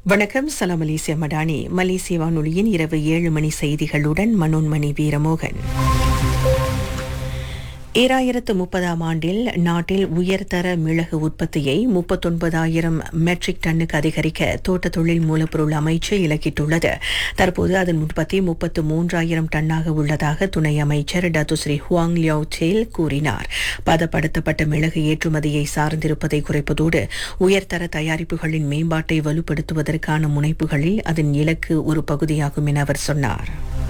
வணக்கம். சலாம் மலேசியா மடானி. மலேசிய வானொலியின் இரவு 7 மணி செய்திகளுடன் மனோன்மணி வீரமோகன். 2030 ஆண்டில் நாட்டில் உயர்தர மிளகு உற்பத்தியை 39,000 மெட்ரிக் டன்னுக்கு அதிகரிக்க தோட்ட தொழில் மூலப்பொருள் அமைச்சு இலக்கிட்டுள்ளது. தற்போது அதன் உற்பத்தி 33,000 டன்னாக உள்ளதாக துணை அமைச்சர் டத்துஸ்ரீ ஹுவாங் லியாவ் சேல் கூறினார். பதப்படுத்தப்பட்ட மிளகு ஏற்றுமதியை சார்ந்திருப்பதை குறைப்பதோடு உயர்தர தயாரிப்புகளின் மேம்பாட்டை வலுப்படுத்துவதற்கான முனைப்புகளில் அதன் இலக்கு ஒரு பகுதியாகும் என அவர் சொன்னார்.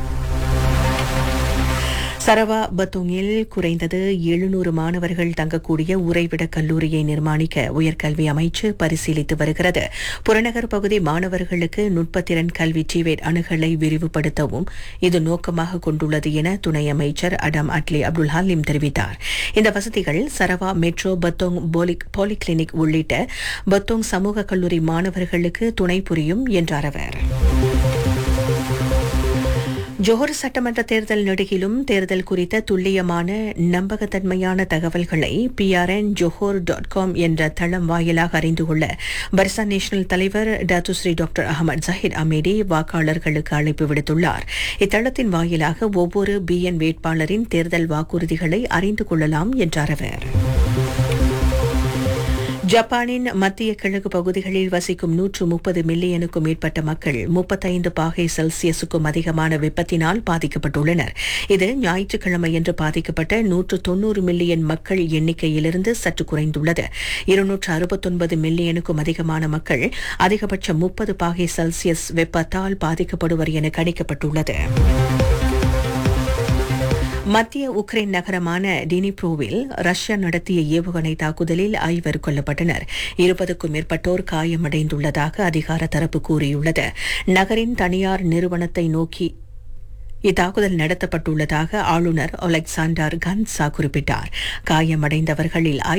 சரவா பத்தோங்கில் குறைந்தது 700 மாணவர்கள் தங்கக்கூடிய உறைவிட கல்லூரியை நிர்மாணிக்க உயர்கல்வி அமைச்சு பரிசீலித்து வருகிறது. புறநகர் பகுதி மாணவர்களுக்கு நுட்பத்திறன் கல்வி டிவேட் அணுகலை விரிவுபடுத்தவும் இது நோக்கமாக கொண்டுள்ளது என துணை அமைச்சர் அடம் அட்லி அப்துல் ஹலீம் தெரிவித்தார். இந்த வசதிகள் சரவா மெட்ரோ பத்தோங் பாலிகிளினிக் உள்ளிட்ட பத்தோங் சமூக கல்லூரி மாணவர்களுக்கு துணை புரியும் என்றார் அவர். ஜோஹர் சட்டமன்ற தேர்தல் நெடுகிலும் தேர்தல் குறித்த துல்லியமான நம்பகத்தன்மையான தகவல்களை prnjohor.com என்ற தளம் வாயிலாக அறிந்து கொள்ள பர்சா நேஷனல் தலைவர் டத்துஸ்ரீ டாக்டர் அகமது ஜஹீர் அமீடி வாக்காளர்களுக்கு அழைப்பு விடுத்துள்ளார். இத்தளத்தின் வாயிலாக ஒவ்வொரு பிஎன் வேட்பாளரின் தேர்தல் வாக்குறுதிகளை அறிந்து கொள்ளலாம் என்றார் அவர். ஜப்பானின் மத்திய கிழக்கு பகுதிகளில் வசிக்கும் 130 மில்லியனுக்கும் மேற்பட்ட மக்கள் 35 பாகை செல்சியஸுக்கும் அதிகமான வெப்பத்தினால் பாதிக்கப்பட்டுள்ளனர். இது ஞாயிற்றுக்கிழமையன்று பாதிக்கப்பட்ட 190 மில்லியன் மக்கள் எண்ணிக்கையிலிருந்து சற்று குறைந்துள்ளது. 269 மில்லியனுக்கும் அதிகமான மக்கள் அதிகபட்ச 30 பாகை செல்சியஸ் வெப்பத்தால் பாதிக்கப்படுவர் என கணிக்கப்பட்டுள்ளது. மத்திய உக்ரைன் நகரமான டினிப்ரோவில் ரஷ்யா நடத்திய ஏவுகணை தாக்குதலில் 5 கொல்லப்பட்டனர். 20க்கும் மேற்பட்டோர் காயமடைந்துள்ளதாக அதிகார தரப்பு கூறியுள்ளது. நகரின் தனியார் நிறுவனத்தை நோக்கி இத்தாக்குதல் நடத்தப்பட்டுள்ளதாக ஆளுநர் ஒலெக்சாண்டர் கன்சா குறிப்பிட்டார். காயமடைந்தவர்களில்